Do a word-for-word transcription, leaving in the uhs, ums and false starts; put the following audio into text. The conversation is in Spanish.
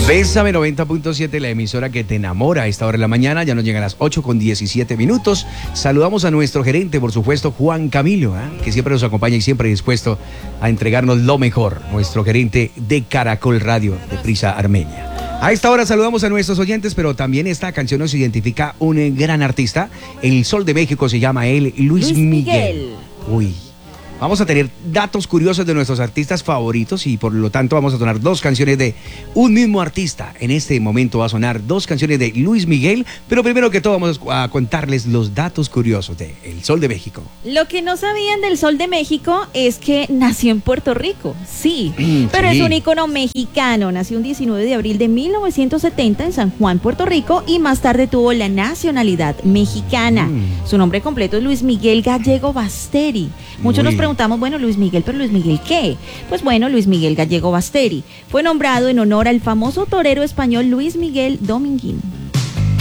Bésame noventa punto siete, la emisora que te enamora a esta hora de la mañana. Ya nos llegan las ocho con diecisiete minutos. Saludamos a nuestro gerente, por supuesto, Juan Camilo, ¿eh? que siempre nos acompaña y siempre dispuesto a entregarnos lo mejor. Nuestro gerente de Caracol Radio, de Prisa Armenia. A esta hora saludamos a nuestros oyentes, pero también esta canción nos identifica un gran artista. El Sol de México se llama él, Luis, Luis Miguel. Miguel. Uy. Vamos a tener datos curiosos de nuestros artistas favoritos y por lo tanto vamos a sonar dos canciones de un mismo artista. En este momento va a sonar dos canciones de Luis Miguel, pero primero que todo vamos a contarles los datos curiosos de El Sol de México. Lo que no sabían del Sol de México es que nació en Puerto Rico, sí, mm, pero sí. Es un ícono mexicano. Nació un diecinueve de abril de mil novecientos setenta en San Juan, Puerto Rico, y más tarde tuvo la nacionalidad mexicana. Mm. Su nombre completo es Luis Miguel Gallego Basteri. Muchos Uy. nos preguntamos, bueno, Luis Miguel, pero ¿Luis Miguel qué? Pues bueno, Luis Miguel Gallego Basteri fue nombrado en honor al famoso torero español Luis Miguel Dominguín.